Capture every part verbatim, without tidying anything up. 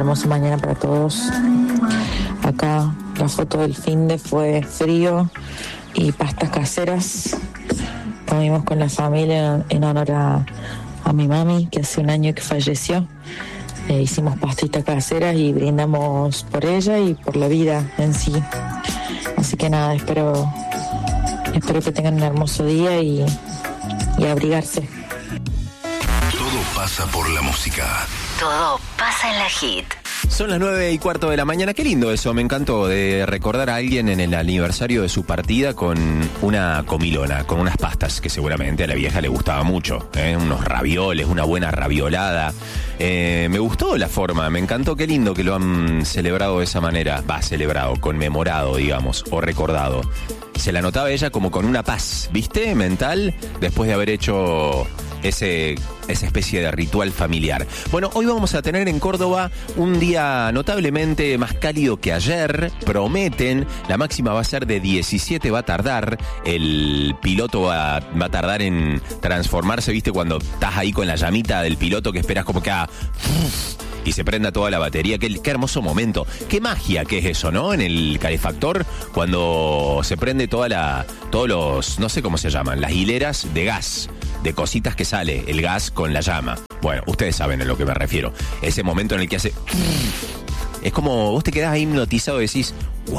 hermosa mañana para todos. Acá la foto del finde fue frío y pastas caseras. Comimos con la familia en honor a, a mi mami, que hace un año que falleció. Eh, hicimos pastitas caseras y brindamos por ella y por la vida en sí. Así que nada, espero, espero que tengan un hermoso día y, y abrigarse. Todo pasa por la música. Todo pasa en la hit. Son las nueve y cuarto de la mañana. Qué lindo eso, me encantó, de recordar a alguien en el aniversario de su partida con una comilona, con unas pastas que seguramente a la vieja le gustaba mucho, ¿eh? Unos ravioles, una buena raviolada. Eh, me gustó la forma, me encantó, qué lindo que lo han celebrado de esa manera. Va, celebrado, conmemorado, digamos, o recordado. Se la notaba ella como con una paz, ¿viste? Mental, después de haber hecho ese, esa especie de ritual familiar. Bueno, hoy vamos a tener en Córdoba un día notablemente más cálido que ayer. Prometen, la máxima va a ser de diecisiete, va a tardar. El piloto va, va a tardar en transformarse, ¿viste? Cuando estás ahí con la llamita del piloto que esperas como que haga y se prenda toda la batería. Qué, qué hermoso momento. Qué magia que es eso, ¿no? En el calefactor, cuando se prende toda la, todos los, no sé cómo se llaman, las hileras de gas, de cositas que sale el gas con la llama. Bueno, ustedes saben a lo que me refiero. Ese momento en el que hace... Es como vos te quedás ahí hipnotizado y decís,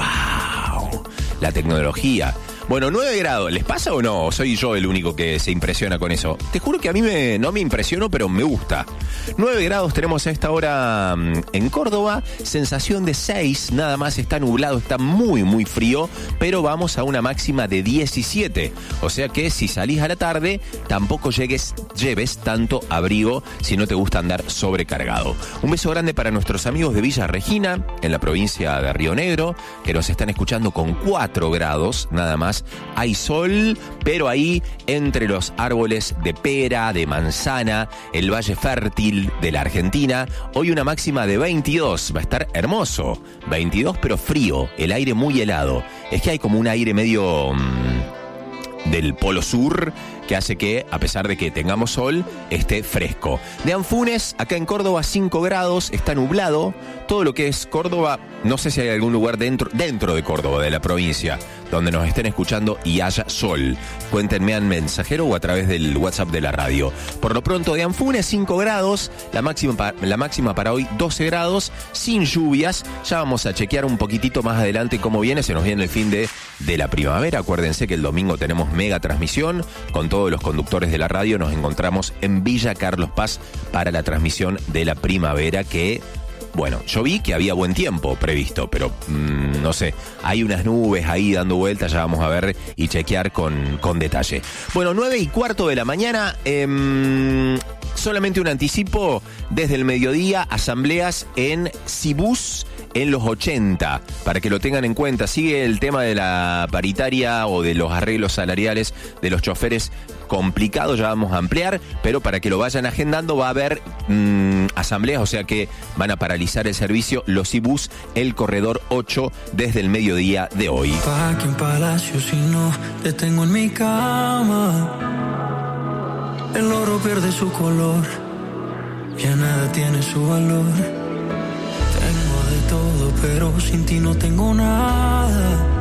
wow, la tecnología. Bueno, nueve grados, ¿les pasa o no? ¿Soy yo el único que se impresiona con eso? Te juro que a mí me, no me impresionó, pero me gusta. nueve grados tenemos a esta hora en Córdoba, sensación de seis, nada más, está nublado, está muy, muy frío, pero vamos a una máxima de diecisiete. O sea que si salís a la tarde, tampoco llegues, lleves tanto abrigo si no te gusta andar sobrecargado. Un beso grande para nuestros amigos de Villa Regina, en la provincia de Río Negro, que nos están escuchando con cuatro grados, nada más. Hay sol, pero ahí entre los árboles de pera, de manzana, el valle fértil de la Argentina, hoy una máxima de veintidós, va a estar hermoso, veintidós pero frío, el aire muy helado, es que hay como un aire medio mmm, del polo sur, que hace que, a pesar de que tengamos sol, esté fresco. De Anfunes, acá en Córdoba, cinco grados, está nublado. Todo lo que es Córdoba, no sé si hay algún lugar dentro, dentro de Córdoba, de la provincia, donde nos estén escuchando y haya sol. Cuéntenme al mensajero o a través del WhatsApp de la radio. Por lo pronto, de Anfunes, cinco grados, la máxima, pa- la máxima para hoy, doce grados, sin lluvias. Ya vamos a chequear un poquitito más adelante cómo viene. Se nos viene el fin de, de la primavera. Acuérdense que el domingo tenemos mega transmisión con todos los conductores de la radio. Nos encontramos en Villa Carlos Paz para la transmisión de la primavera, que, bueno, yo vi que había buen tiempo previsto, pero mmm, no sé, hay unas nubes ahí dando vueltas, ya vamos a ver y chequear con, con detalle. Bueno, nueve y cuarto de la mañana, eh, solamente un anticipo, desde el mediodía, asambleas en Cibús en los ochenta, para que lo tengan en cuenta. Sigue el tema de la paritaria o de los arreglos salariales de los choferes complicado, ya vamos a ampliar, pero para que lo vayan agendando va a haber mmm, asambleas, o sea que van a paralizar el servicio los Cibús, el corredor ocho, desde el mediodía de hoy. Aquí en Palacio, si no te tengo en mi cama, el oro pierde su color, ya nada tiene su valor. Tengo de todo, pero sin ti no tengo nada.